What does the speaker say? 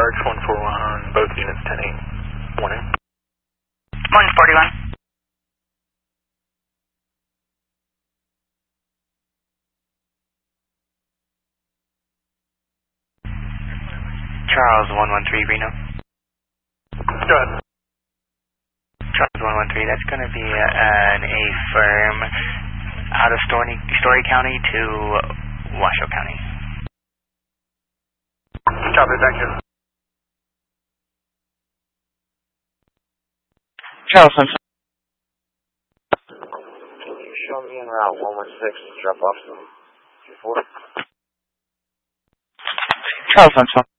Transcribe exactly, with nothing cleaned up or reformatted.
Arch one forty-one, both units ten eight. Morning. Morning, forty-one. Charles one one three, Reno. Go ahead. Charles one one three, that's going to be a, an A-firm out of Story, Story County to Washoe County. Copy, thank you. Charles one. Can you show me en route one one six to drop off some two four? Charles one.